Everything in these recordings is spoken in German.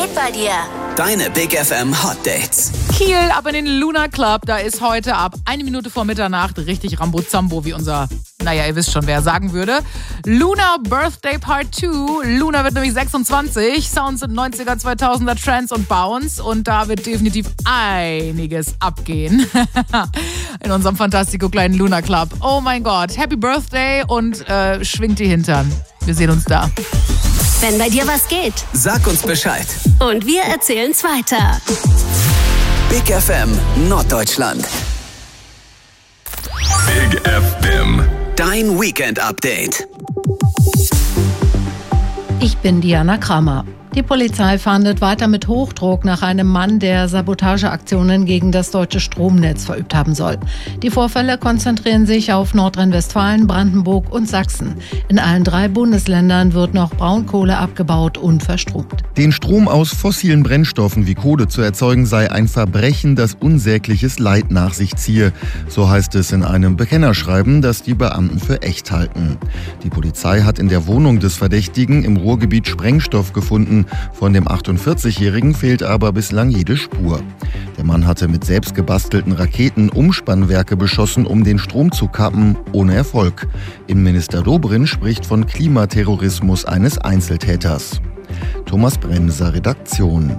geht bei dir? Deine Big FM Hot Dates. Kiel, ab in den Luna Club. Da ist heute ab 1 Minute vor Mitternacht richtig Rambo-Zambo, wie unser, ihr wisst schon, wer sagen würde. Luna Birthday Part 2. Luna wird nämlich 26. Sounds sind 90er, 2000er, Trance und Bounce. Und da wird definitiv einiges abgehen. In unserem fantastico kleinen Luna Club. Oh mein Gott, Happy Birthday und schwingt die Hintern. Wir sehen uns da. Wenn bei dir was geht, Sag uns Bescheid. und wir erzählen's weiter. Big FM Norddeutschland. Big FM. Dein Weekend Update. Ich bin Diana Kramer. Die Polizei fahndet weiter mit Hochdruck nach einem Mann, der Sabotageaktionen gegen das deutsche Stromnetz verübt haben soll. Die Vorfälle konzentrieren sich auf Nordrhein-Westfalen, Brandenburg und Sachsen. In allen 3 Bundesländern wird noch Braunkohle abgebaut und verstromt. Den Strom aus fossilen Brennstoffen wie Kohle zu erzeugen, sei ein Verbrechen, das unsägliches Leid nach sich ziehe. So heißt es in einem Bekennerschreiben, das die Beamten für echt halten. Die Polizei hat in der Wohnung des Verdächtigen im Ruhrgebiet Sprengstoff gefunden. Von dem 48-Jährigen fehlt aber bislang jede Spur. Der Mann hatte mit selbst gebastelten Raketen Umspannwerke beschossen, um den Strom zu kappen, ohne Erfolg. Innenminister Dobrindt spricht von Klimaterrorismus eines Einzeltäters. Thomas Bremser, Redaktion.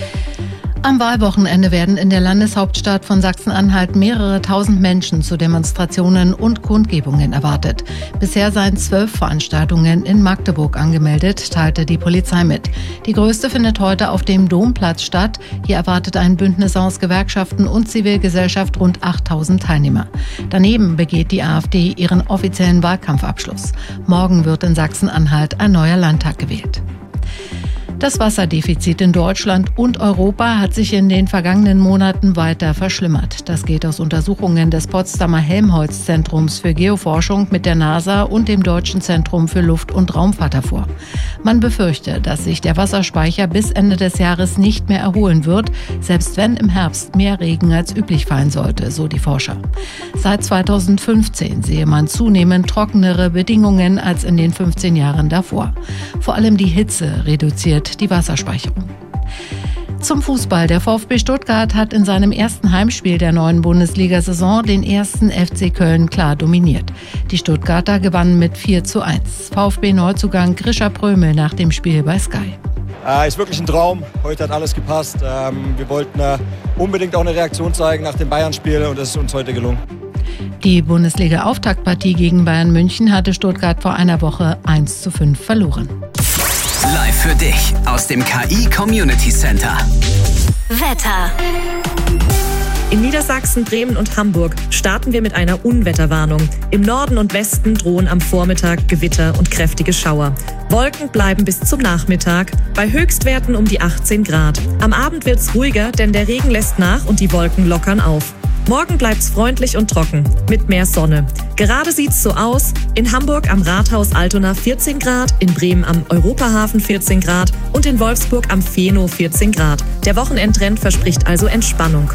Am Wahlwochenende werden in der Landeshauptstadt von Sachsen-Anhalt mehrere tausend Menschen zu Demonstrationen und Kundgebungen erwartet. Bisher seien 12 Veranstaltungen in Magdeburg angemeldet, teilte die Polizei mit. Die größte findet heute auf dem Domplatz statt. Hier erwartet ein Bündnis aus Gewerkschaften und Zivilgesellschaft rund 8000 Teilnehmer. Daneben begeht die AfD ihren offiziellen Wahlkampfabschluss. Morgen wird in Sachsen-Anhalt ein neuer Landtag gewählt. Das Wasserdefizit in Deutschland und Europa hat sich in den vergangenen Monaten weiter verschlimmert. Das geht aus Untersuchungen des Potsdamer Helmholtz-Zentrums für Geoforschung mit der NASA und dem Deutschen Zentrum für Luft- und Raumfahrt hervor. Man befürchte, dass sich der Wasserspeicher bis Ende des Jahres nicht mehr erholen wird, selbst wenn im Herbst mehr Regen als üblich fallen sollte, so die Forscher. Seit 2015 sehe man zunehmend trockenere Bedingungen als in den 15 Jahren davor. Vor allem die Hitze reduziert die Wasserspeicherung. Zum Fußball. Der VfB Stuttgart hat in seinem ersten Heimspiel der neuen Bundesliga-Saison den ersten FC Köln klar dominiert. Die Stuttgarter gewannen mit 4:1. VfB-Neuzugang Grisha Prömel nach dem Spiel bei Sky. Ist wirklich ein Traum. Heute hat alles gepasst. Wir wollten unbedingt auch eine Reaktion zeigen nach dem Bayern-Spiel und das ist uns heute gelungen. Die Bundesliga-Auftaktpartie gegen Bayern München hatte Stuttgart vor einer Woche 1:5 verloren. Live für dich aus dem KI Community Center. Wetter. In Niedersachsen, Bremen und Hamburg starten wir mit einer Unwetterwarnung. Im Norden und Westen drohen am Vormittag Gewitter und kräftige Schauer. Wolken bleiben bis zum Nachmittag, bei Höchstwerten um die 18 Grad. Am Abend wird's ruhiger, denn der Regen lässt nach und die Wolken lockern auf. Morgen bleibt's freundlich und trocken, mit mehr Sonne. Gerade sieht's so aus: in Hamburg am Rathaus Altona 14 Grad, in Bremen am Europahafen 14 Grad und in Wolfsburg am Feno 14 Grad. Der Wochenendtrend verspricht also Entspannung.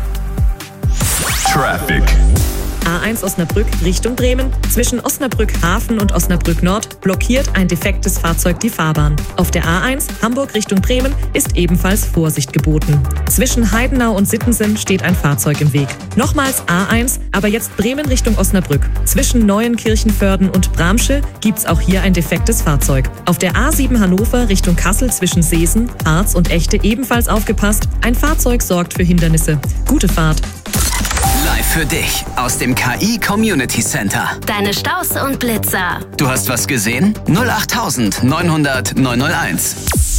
Traffic. A1 Osnabrück Richtung Bremen. Zwischen Osnabrück Hafen und Osnabrück Nord blockiert ein defektes Fahrzeug die Fahrbahn. Auf der A1 Hamburg Richtung Bremen ist ebenfalls Vorsicht geboten. Zwischen Heidenau und Sittensen steht ein Fahrzeug im Weg. Nochmals A1, aber jetzt Bremen Richtung Osnabrück. Zwischen Neuenkirchenvörden und Bramsche gibt's auch hier ein defektes Fahrzeug. Auf der A7 Hannover Richtung Kassel zwischen Seesen, Harz und Echte ebenfalls aufgepasst. Ein Fahrzeug sorgt für Hindernisse. Gute Fahrt. Live für dich aus dem KI Community Center. Deine Staus und Blitzer. Du hast was gesehen? 08900 901.